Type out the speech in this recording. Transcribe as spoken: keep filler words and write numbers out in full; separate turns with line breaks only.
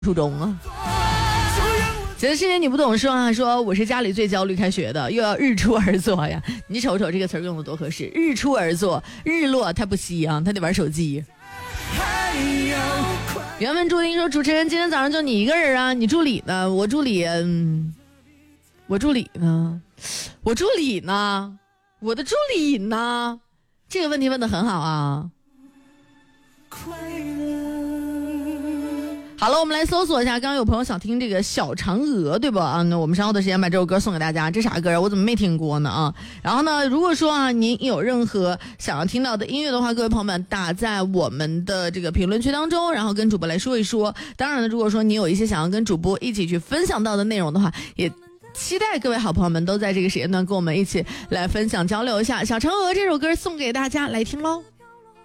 初中啊。觉得事情你不懂说啊，说我是家里最焦虑开学的，又要日出而作呀。你瞅瞅这个词儿用的多合适，日出而作，日落他不息啊，他得玩手机。原文注定说，主持人今天早上就你一个人啊，你助理呢？我助理，嗯，我助理呢？我助理呢？我的助理呢？这个问题问得很好啊。好了，我们来搜索一下，刚刚有朋友想听这个小嫦娥，对吧？啊，那我们稍后的时间把这首歌送给大家。这啥歌啊？我怎么没听过呢？啊，然后呢，如果说啊，您有任何想要听到的音乐的话，各位朋友们打在我们的这个评论区当中，然后跟主播来说一说。当然了，如果说你有一些想要跟主播一起去分享到的内容的话，也期待各位好朋友们都在这个时间段跟我们一起来分享交流一下。小嫦娥这首歌送给大家，来听喽。